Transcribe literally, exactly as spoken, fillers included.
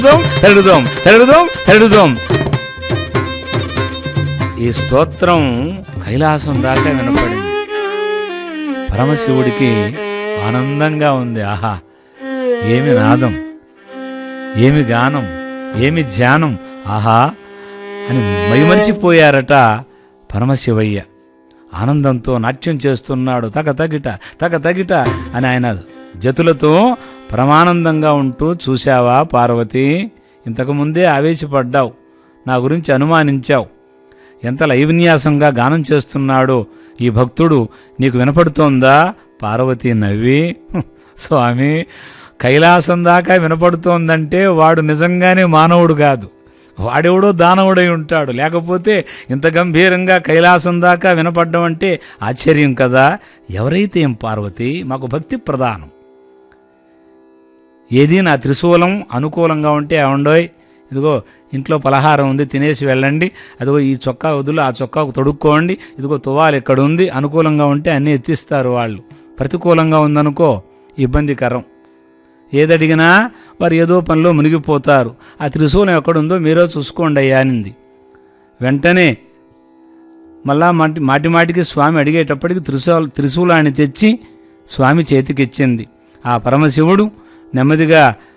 తరుడుదోం తరుడుదోం తరుడుదోం. ఈ స్తోత్రం కైలాసం దాకా వినపడింది. పరమశివుడికి ఆనందంగా ఉంది. ఆహా, ఏమి నాదం, ఏమి గానం, ఏమి ధ్యానం, ఆహా అని మైమరిచిపోయారట పరమశివయ్య. ఆనందంతో నాట్యం చేస్తున్నాడు. తగ తగిట తగ తగిట అని ఆయన జతులతో పరమానందంగా ఉంటూ, చూశావా పార్వతి, ఇంతకుముందే ఆవేశపడ్డావు, నా గురించి అనుమానించావు, ఎంత లైవిన్యాసంగా గానం చేస్తున్నాడో ఈ భక్తుడు నీకు వినపడుతోందా? పార్వతి నవ్వి, స్వామి, కైలాసం దాకా వినపడుతోందంటే వాడు నిజంగానే మానవుడు కాదు, వాడెవడో దానవుడై ఉంటాడు. లేకపోతే ఇంత గంభీరంగా కైలాసం దాకా వినపడ్డం అంటే ఆశ్చర్యం కదా. ఎవరైతే ఏం పార్వతి, మాకు భక్తి ప్రధానం. ఏది నా త్రిశూలం అనుకూలంగా ఉంటే అవండోయ్, ఇదిగో ఇంట్లో పలహారం ఉంది, తినేసి వెళ్ళండి, అదిగో ఈ చొక్కా వదులు, ఆ చొక్కాకు తొడుక్కోండి, ఇదిగో తువాలు ఇక్కడ ఉంది, అనుకూలంగా ఉంటే అన్నీ ఎత్తిస్తారు వాళ్ళు. ప్రతికూలంగా ఉందనుకో ఇబ్బందికరం. ఏదడిగినా వారు ఏదో పనిలో మునిగిపోతారు. ఆ త్రిశూలం ఎక్కడుందో మీరో చూసుకోండి అయ్యా అనింది. వెంటనే మళ్ళా మాటి మాటి మాటికి స్వామి అడిగేటప్పటికి త్రిశూల త్రిశూలాన్ని తెచ్చి స్వామి చేతికిచ్చింది. ఆ పరమశివుడు నెమ్మదిగా